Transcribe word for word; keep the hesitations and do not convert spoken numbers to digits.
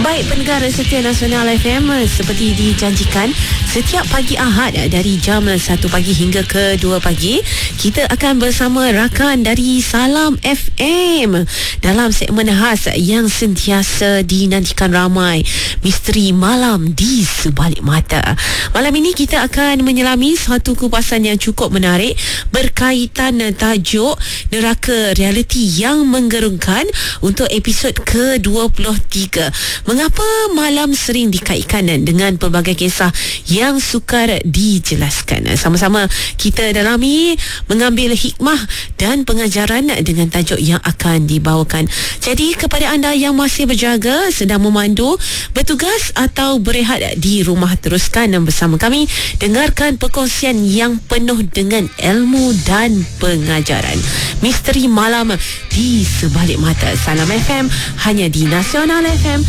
Baik pendengar setia Nasional F M, seperti dijanjikan setiap pagi Ahad dari jam satu pagi hingga ke dua pagi kita akan bersama rakan dari Salam F M dalam segmen khas yang sentiasa dinantikan ramai, Misteri Malam di Sebalik Mata. Malam ini kita akan menyelami satu kupasan yang cukup menarik berkaitan tajuk neraka realiti yang menggerunkan untuk episod ke dua puluh tiga. Mengapa malam sering dikaitkan dengan pelbagai kisah yang sukar dijelaskan? Sama-sama kita dalami, mengambil hikmah dan pengajaran dengan tajuk yang akan dibawakan. Jadi kepada anda yang masih berjaga, sedang memandu, bertugas atau berehat di rumah, teruskan bersama kami. Dengarkan perkongsian yang penuh dengan ilmu dan pengajaran. Misteri Malam di Sebalik Mata, Salam F M, hanya di Nasional F M.